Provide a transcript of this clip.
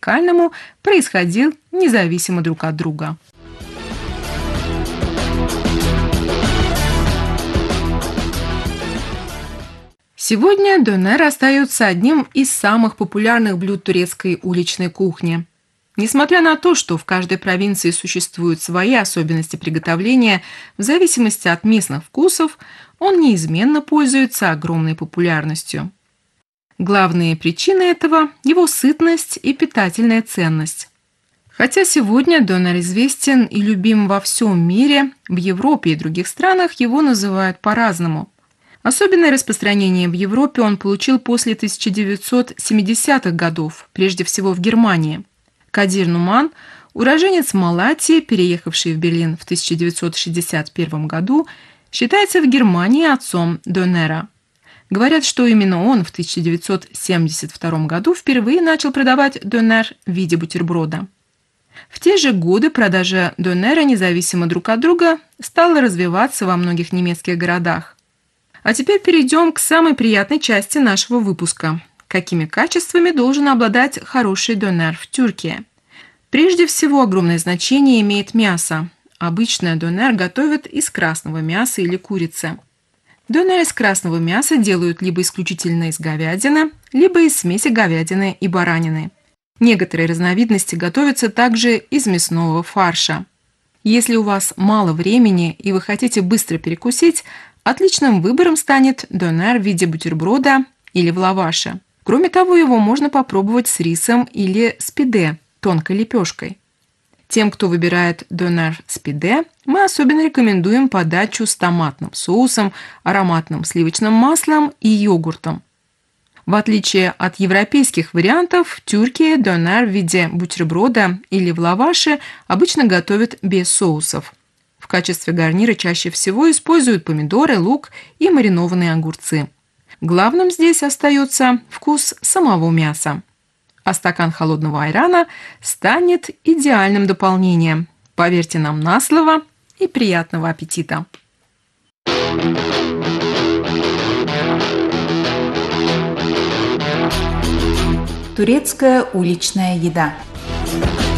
музыкальному происходил независимо друг от друга. Сегодня донер остается одним из самых популярных блюд турецкой уличной кухни. Несмотря на то, что в каждой провинции существуют свои особенности приготовления в зависимости от местных вкусов, он неизменно пользуется огромной популярностью. Главные причины этого – его сытность и питательная ценность. Хотя сегодня донер известен и любим во всем мире, в Европе и других странах его называют по-разному. Особенное распространение в Европе он получил после 1970-х годов, прежде всего в Германии. Кадир Нуман, уроженец Малатии, переехавший в Берлин в 1961 году, считается в Германии отцом донера. Говорят, что именно он в 1972 году впервые начал продавать донер в виде бутерброда. В те же годы продажа донера независимо друг от друга стала развиваться во многих немецких городах. А теперь перейдем к самой приятной части нашего выпуска. Какими качествами должен обладать хороший донер в Тюркии? Прежде всего, огромное значение имеет мясо. Обычно донер готовят из красного мяса или курицы. Донер из красного мяса делают либо исключительно из говядины, либо из смеси говядины и баранины. Некоторые разновидности готовятся также из мясного фарша. Если у вас мало времени и вы хотите быстро перекусить, отличным выбором станет донер в виде бутерброда или в лаваше. Кроме того, его можно попробовать с рисом или с пиде, тонкой лепешкой. Тем, кто выбирает донер с пиде, мы особенно рекомендуем подачу с томатным соусом, ароматным сливочным маслом и йогуртом. В отличие от европейских вариантов, в Тюркии донер в виде бутерброда или в лаваше обычно готовят без соусов. В качестве гарнира чаще всего используют помидоры, лук и маринованные огурцы. Главным здесь остается вкус самого мяса. А стакан холодного айрана станет идеальным дополнением. Поверьте нам на слово и приятного аппетита! Турецкая уличная еда.